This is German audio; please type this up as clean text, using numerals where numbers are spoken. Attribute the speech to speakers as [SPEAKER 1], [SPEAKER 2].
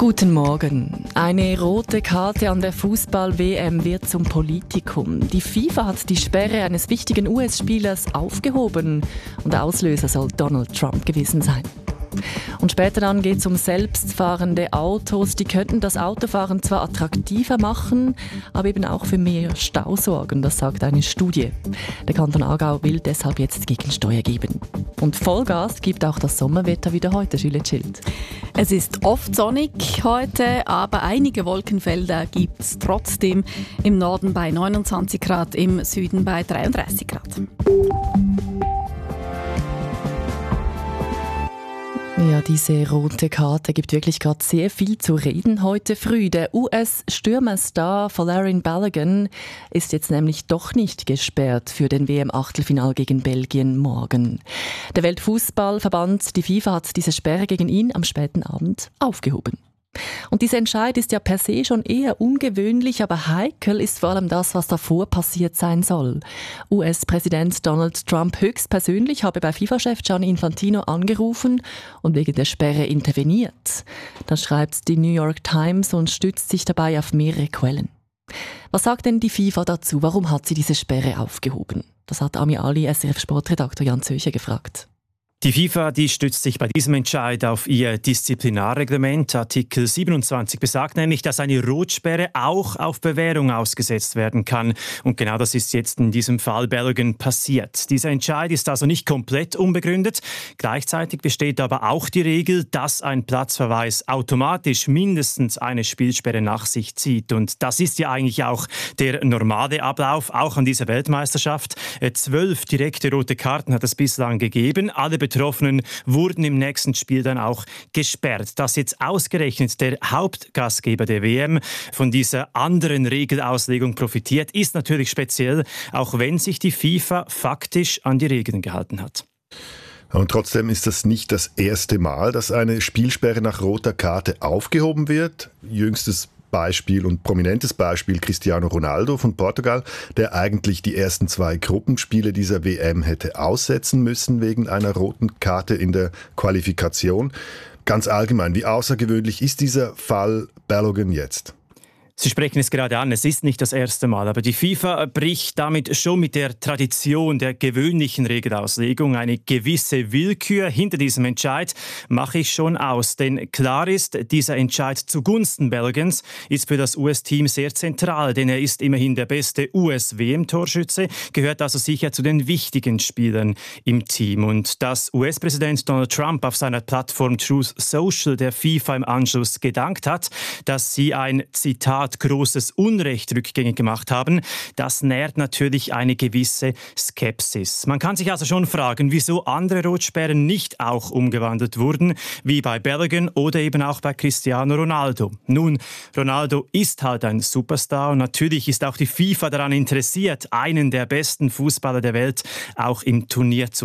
[SPEAKER 1] Guten Morgen. Eine rote Karte an der Fußball-WM wird zum Politikum. Die FIFA hat die Sperre eines wichtigen US-Spielers aufgehoben und der Auslöser soll Donald Trump gewesen sein. Und später dann geht es um selbstfahrende Autos. Die könnten das Autofahren zwar attraktiver machen, aber eben auch für mehr Stau sorgen, das sagt eine Studie. Der Kanton Aargau will deshalb jetzt Gegensteuer geben. Und Vollgas gibt auch das Sommerwetter wieder heute, Juliette Schild.
[SPEAKER 2] Es ist oft sonnig heute, aber einige Wolkenfelder gibt es trotzdem. Im Norden bei 29 Grad, im Süden bei 33 Grad.
[SPEAKER 1] Ja, diese rote Karte gibt wirklich gerade sehr viel zu reden heute früh. Der US-Stürmerstar Folarin Balogun ist jetzt nämlich doch nicht gesperrt für den WM-Achtelfinal gegen Belgien morgen. Der Weltfußballverband, die FIFA, hat diese Sperre gegen ihn am späten Abend aufgehoben. Und dieser Entscheid ist ja per se schon eher ungewöhnlich, aber heikel ist vor allem das, was davor passiert sein soll. US-Präsident Donald Trump höchstpersönlich habe bei FIFA-Chef Gianni Infantino angerufen und wegen der Sperre interveniert. Das schreibt die New York Times und stützt sich dabei auf mehrere Quellen. Was sagt denn die FIFA dazu? Warum hat sie diese Sperre aufgehoben? Das hat Ami Ali, SRF-Sportredakteur Jan Zöcher gefragt.
[SPEAKER 3] Die FIFA, die stützt sich bei diesem Entscheid auf ihr Disziplinarreglement. Artikel 27 besagt nämlich, dass eine Rotsperre auch auf Bewährung ausgesetzt werden kann. Und genau das ist jetzt in diesem Fall Balogun passiert. Dieser Entscheid ist also nicht komplett unbegründet. Gleichzeitig besteht aber auch die Regel, dass ein Platzverweis automatisch mindestens eine Spielsperre nach sich zieht. Und das ist ja eigentlich auch der normale Ablauf, auch an dieser Weltmeisterschaft. 12 direkte rote Karten hat es bislang gegeben. Alle Betroffenen wurden im nächsten Spiel dann auch gesperrt. Dass jetzt ausgerechnet der Hauptgastgeber der WM von dieser anderen Regelauslegung profitiert, ist natürlich speziell, auch wenn sich die FIFA faktisch an die Regeln gehalten hat.
[SPEAKER 4] Und trotzdem ist das nicht das erste Mal, dass eine Spielsperre nach roter Karte aufgehoben wird. Jüngstes Beispiel und prominentes Beispiel Cristiano Ronaldo von Portugal, der eigentlich die ersten 2 Gruppenspiele dieser WM hätte aussetzen müssen wegen einer roten Karte in der Qualifikation. Ganz allgemein, wie außergewöhnlich ist dieser Fall Balogun jetzt?
[SPEAKER 3] Sie sprechen es gerade an, es ist nicht das erste Mal, aber die FIFA bricht damit schon mit der Tradition der gewöhnlichen Regelauslegung. Eine gewisse Willkür hinter diesem Entscheid mache ich schon aus, denn klar ist, dieser Entscheid zugunsten Baloguns ist für das US-Team sehr zentral, denn er ist immerhin der beste US-WM-Torschütze, gehört also sicher zu den wichtigen Spielern im Team. Und dass US-Präsident Donald Trump auf seiner Plattform Truth Social der FIFA im Anschluss gedankt hat, dass sie ein Zitat großes Unrecht rückgängig gemacht haben, das nährt natürlich eine gewisse Skepsis. Man kann sich also schon fragen, wieso andere Rotsperren nicht auch umgewandelt wurden, wie bei Balogun oder eben auch bei Cristiano Ronaldo. Nun, Ronaldo ist halt ein Superstar und natürlich ist auch die FIFA daran interessiert, einen der besten Fußballer der Welt auch im Turnier zu